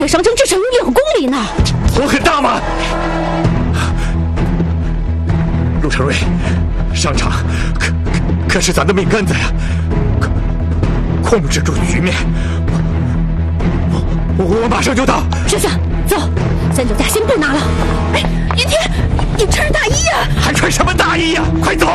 商城至少有2公里呢。 火很大吗？陆成瑞，商场可是咱的命根子呀，控制住局面。我马上就到。 小夏，走，3脚架先不拿了。哎，严天，你穿着大衣呀？ 还穿什么大衣呀？快走！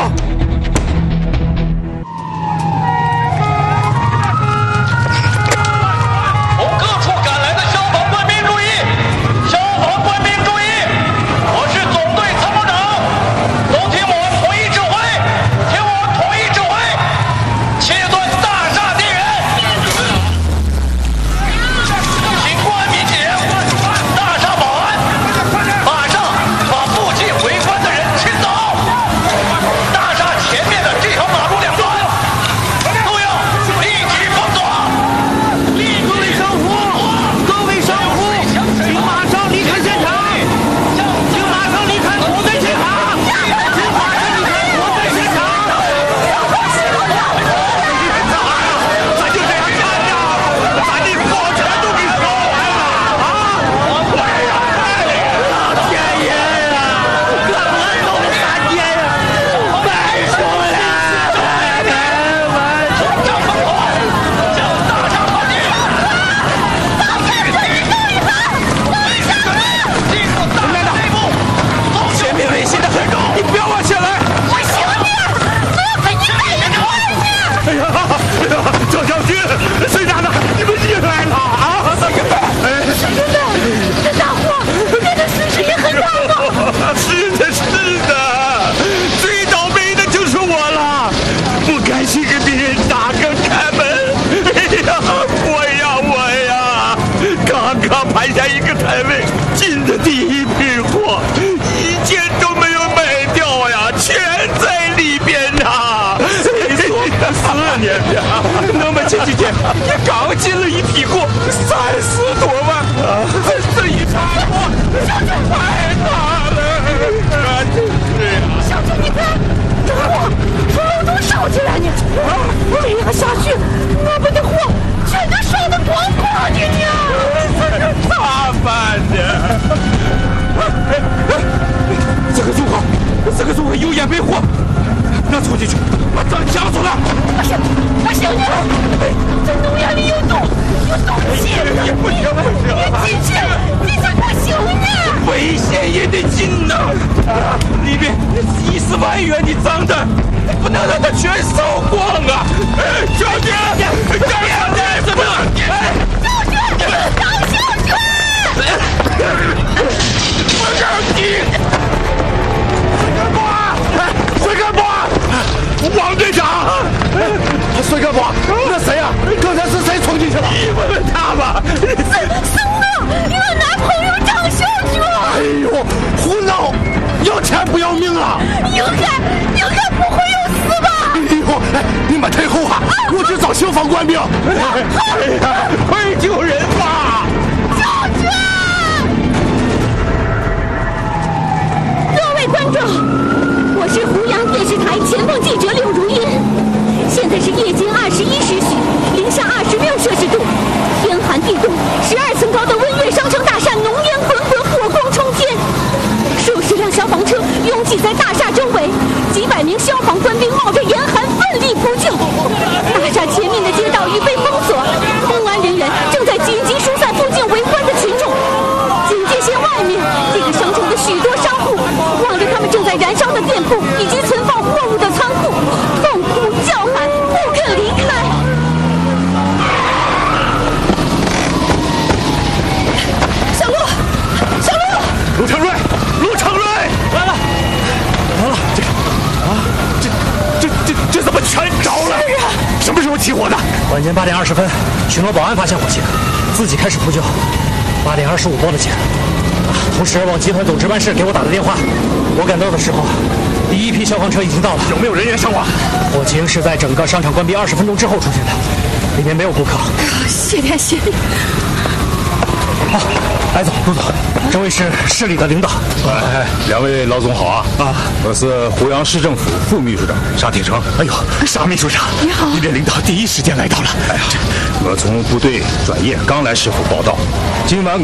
前几天也刚进了一批货，30多万，这一场货太大了！ 小军，你看，这货从楼中烧起来呢，这样下去，我们的货全都烧得光光的呢！ 这个咋办呢？这个组合有烟没火，那冲进去把咱抢出来！ 不行呢，这农园里有毒气，你进去不行呢！ 危险也得进呐，里面几十万元的账单，不能让它全烧光啊！小军，怎么了？ 张小军， 我告你！水干部，王队长，水干部，那谁呀？刚才是谁冲进去了？你问问他吧。 是我男朋友张小军。 哎呦，胡闹！要钱不要命了？ 应该不会有事吧？ 哎呦，你们退后啊！我去找消防官兵。哎呀，快救人吧！ 小军！各位观众，我是湖阳电视台前方记者柳如茵。现在是夜间21时许，零下26摄氏度，天寒地冻，12层高的温悦商城大厦浓烟滚滚，火光冲天，数十辆消防车拥挤在大厦周围，几百名消防官兵冒着严寒奋力扑救。大厦前面的街道已被封锁，公安人员正在紧急疏散附近围观的群众。警戒线外面，这个商城的许多商户望着他们正在燃烧的店铺以及存放货物的仓库，痛哭叫喊，不肯离开。小陆， 陆成瑞，来了，这怎么全着了？ 是啊， 什么时候起火的？ 晚间8点20分，巡逻保安发现火情，自己开始扑救。8点25报的警，同时往集团总值班室给我打的电话。我赶到的时候，第一批消防车已经到了。 有没有人员伤亡？ 火情是在整个商场关闭20分钟之后出现的，里面没有顾客。 谢天谢地。 好，来走，陆总，这位是市里的领导。 两位老总好啊！我是湖阳市政府副秘书长沙铁成。 哎呦，沙秘书长， 你好！ 你的领导第一时间来到了。 哎呀，我从部队转业刚来市府报道，今晚